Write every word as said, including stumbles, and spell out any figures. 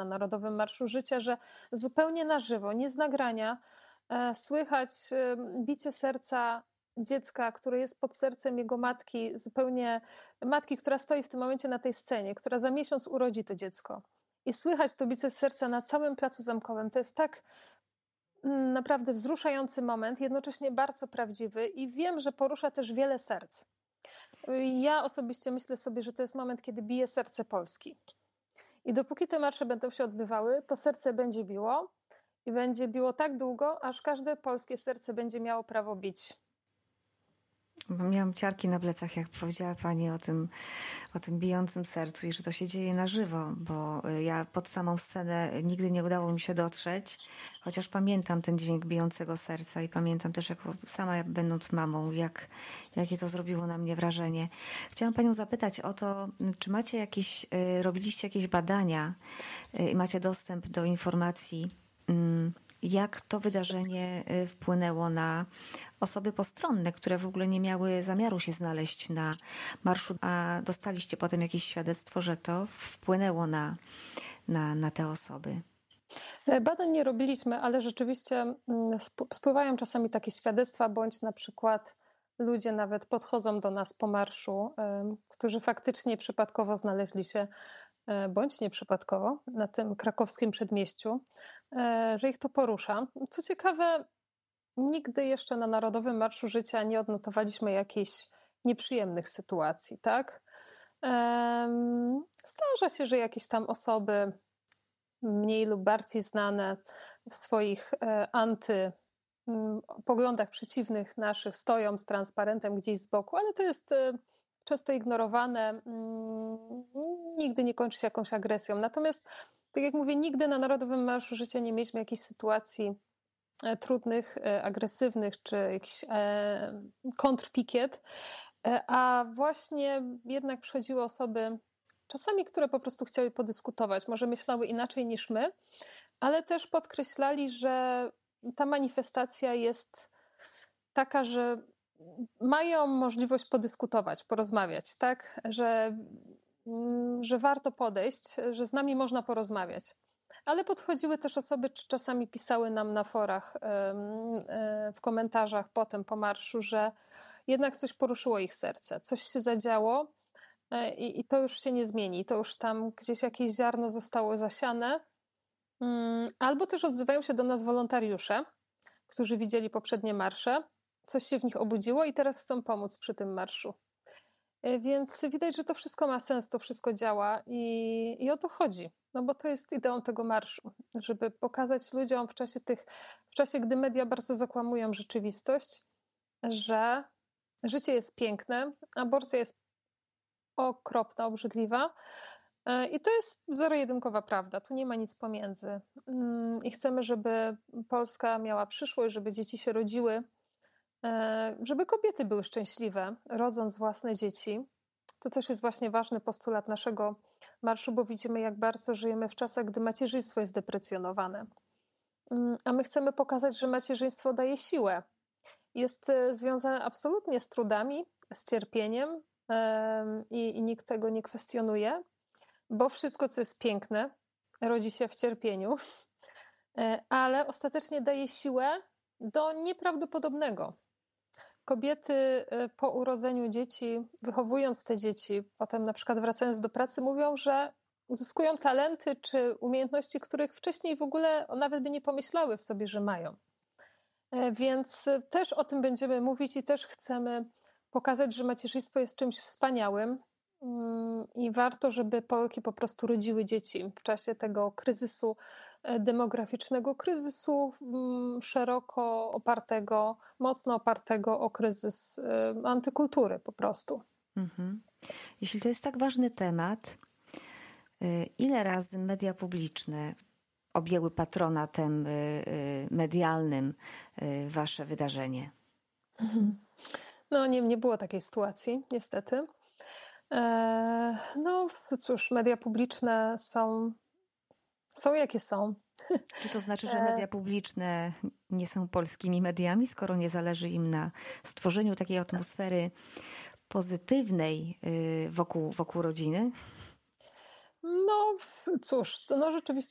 na Narodowym Marszu Życia, że zupełnie na żywo, nie z nagrania, e, słychać e, bicie serca dziecka, które jest pod sercem jego matki, zupełnie matki, która stoi w tym momencie na tej scenie, która za miesiąc urodzi to dziecko. I słychać to bicie serca na całym placu Zamkowym. To jest tak mm, naprawdę wzruszający moment, jednocześnie bardzo prawdziwy i wiem, że porusza też wiele serc. Ja osobiście myślę sobie, że to jest moment, kiedy bije serce Polski. I dopóki te marsze będą się odbywały, to serce będzie biło i będzie biło tak długo, aż każde polskie serce będzie miało prawo bić. Miałam ciarki na plecach, jak powiedziała Pani o tym, o tym bijącym sercu i że to się dzieje na żywo, bo ja pod samą scenę nigdy nie udało mi się dotrzeć, chociaż pamiętam ten dźwięk bijącego serca i pamiętam też, jak sama będąc mamą, jak, jakie to zrobiło na mnie wrażenie. Chciałam Panią zapytać o to, czy macie jakieś, robiliście jakieś badania i macie dostęp do informacji, jak to wydarzenie wpłynęło na osoby postronne, które w ogóle nie miały zamiaru się znaleźć na marszu, a dostaliście potem jakieś świadectwo, że to wpłynęło na, na, na te osoby? Badań nie robiliśmy, ale rzeczywiście spływają czasami takie świadectwa, bądź na przykład ludzie nawet podchodzą do nas po marszu, którzy faktycznie przypadkowo znaleźli się bądź nieprzypadkowo na tym krakowskim przedmieściu, że ich to porusza. Co ciekawe, nigdy jeszcze na Narodowym Marszu Życia nie odnotowaliśmy jakichś nieprzyjemnych sytuacji, tak? Zdarza się, że jakieś tam osoby mniej lub bardziej znane w swoich anty poglądach przeciwnych naszych stoją z transparentem gdzieś z boku, ale to jest często ignorowane, nigdy nie kończy się jakąś agresją. Natomiast, tak jak mówię, nigdy na Narodowym Marszu Życia nie mieliśmy jakichś sytuacji trudnych, agresywnych czy jakichś kontrpikiet, a właśnie jednak przychodziły osoby, czasami, które po prostu chciały podyskutować, może myślały inaczej niż my, ale też podkreślali, że ta manifestacja jest taka, że mają możliwość podyskutować, porozmawiać, tak? Że, że warto podejść, że z nami można porozmawiać. Ale podchodziły też osoby, czy czasami pisały nam na forach, w komentarzach potem po marszu, że jednak coś poruszyło ich serce, coś się zadziało i, i to już się nie zmieni, to już tam gdzieś jakieś ziarno zostało zasiane. Albo też odzywają się do nas wolontariusze, którzy widzieli poprzednie marsze, coś się w nich obudziło i teraz chcą pomóc przy tym marszu. Więc widać, że to wszystko ma sens, to wszystko działa i, i o to chodzi. No bo to jest ideą tego marszu, żeby pokazać ludziom w czasie tych, w czasie, gdy media bardzo zakłamują rzeczywistość, że życie jest piękne, aborcja jest okropna, obrzydliwa i to jest zero-jedynkowa prawda, tu nie ma nic pomiędzy. I chcemy, żeby Polska miała przyszłość, żeby dzieci się rodziły, żeby kobiety były szczęśliwe, rodząc własne dzieci. To też jest właśnie ważny postulat naszego marszu, bo widzimy, jak bardzo żyjemy w czasach, gdy macierzyństwo jest deprecjonowane. A my chcemy pokazać, że macierzyństwo daje siłę. Jest związane absolutnie z trudami, z cierpieniem i, i nikt tego nie kwestionuje, bo wszystko, co jest piękne, rodzi się w cierpieniu, ale ostatecznie daje siłę do nieprawdopodobnego. Kobiety po urodzeniu dzieci, wychowując te dzieci, potem na przykład wracając do pracy, mówią, że uzyskują talenty czy umiejętności, których wcześniej w ogóle nawet by nie pomyślały w sobie, że mają. Więc też o tym będziemy mówić i też chcemy pokazać, że macierzyństwo jest czymś wspaniałym i warto, żeby Polki po prostu rodziły dzieci w czasie tego kryzysu demograficznego, kryzysu szeroko opartego, mocno opartego o kryzys antykultury po prostu. Mhm. Jeśli to jest tak ważny temat, ile razy media publiczne objęły patronatem medialnym wasze wydarzenie? No nie, nie było takiej sytuacji, niestety. No cóż, media publiczne są, są jakie są. Czy to znaczy, że media publiczne nie są polskimi mediami, skoro nie zależy im na stworzeniu takiej atmosfery pozytywnej wokół, wokół rodziny? No cóż, no rzeczywiście